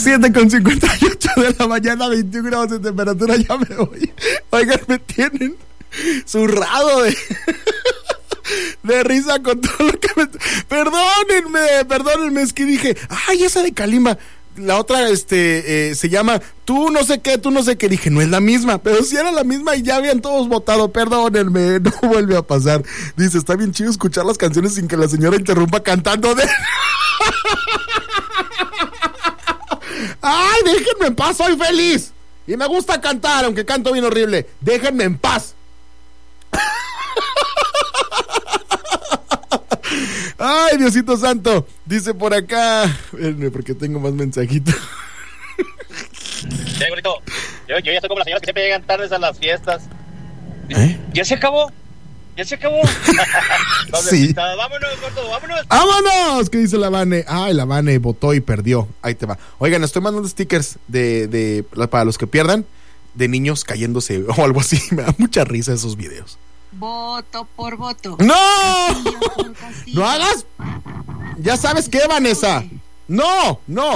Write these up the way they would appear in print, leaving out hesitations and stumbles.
7:58 de la mañana, 21 grados de temperatura, ya me voy. Oigan, me tienen zurrado de risa con todo lo que me... Perdónenme, es que dije, ay, esa de Kalimba. La otra, se llama tú no sé qué. Dije, no es la misma, pero sí era la misma y ya habían todos votado. Perdónenme, no vuelve a pasar. Dice, está bien chido escuchar las canciones sin que la señora interrumpa cantando de... Ay, déjenme en paz, soy feliz. Y me gusta cantar, aunque canto bien horrible. Déjenme en paz. Ay, Diosito santo. Dice por acá, porque tengo más mensajitos. Sí, bonito. Yo ya estoy como las señoras que siempre llegan tardes a las fiestas. ¿Ya se acabó? Entonces, sí. Vámonos, gordo, vámonos. ¡Vámonos! ¿Qué dice la Vane? Ay, la Vane votó y perdió. Ahí te va. Oigan, estoy mandando stickers para los que pierdan, de niños cayéndose o algo así. Me da mucha risa esos videos. Voto por voto. ¡No! Castillo por castillo. ¿No hagas? ¿Ya sabes qué, Vanessa? No.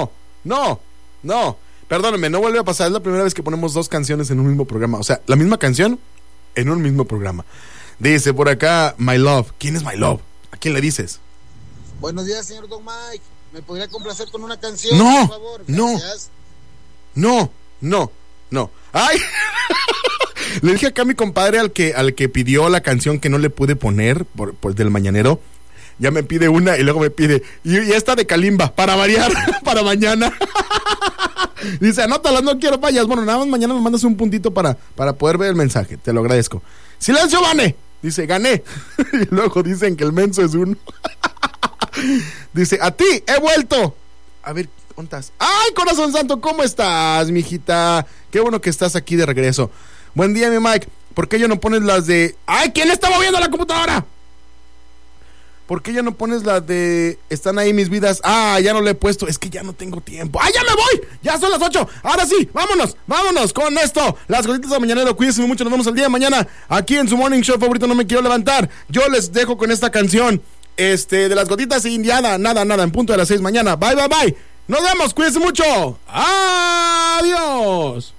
Perdóname, no vuelve a pasar. Es la primera vez que ponemos dos canciones en un mismo programa. O sea, la misma canción en un mismo programa. Dice por acá, My Love. ¿Quién es My Love? ¿A quién le dices? Buenos días, señor Don Mike. ¿Me podría complacer con una canción, No, por favor? Gracias. No. ¡Ay! Le dije acá a mi compadre al que pidió la canción que no le pude poner por del mañanero. Ya me pide una y luego me pide y esta de Kalimba, para variar, para mañana. Dice, anótala, no quiero fallas. Bueno, nada más mañana me mandas un puntito para poder ver el mensaje. Te lo agradezco. ¡Silencio, Vane! Dice, gané. Y luego dicen que el menso es uno. Dice, a ti, he vuelto. A ver, ¿dónde estás? ¡Ay, corazón santo! ¿Cómo estás, mijita? Qué bueno que estás aquí de regreso. Buen día, mi Mike. ¿Por qué ya no pones las de... ¡Ay, quién está moviendo la computadora! ¿Por qué ya no pones la de... Están ahí mis vidas? Ah, ya no le he puesto. Es que ya no tengo tiempo. ¡Ah, ya me voy! Ya son las 8. Ahora sí, vámonos con esto. Las gotitas de mañanero. Cuídense mucho. Nos vemos el día de mañana aquí en su morning show favorito. No me quiero levantar. Yo les dejo con esta canción. De las gotitas y Indiana. Nada. En punto de las 6 mañana. Bye. Nos vemos. Cuídense mucho. Adiós.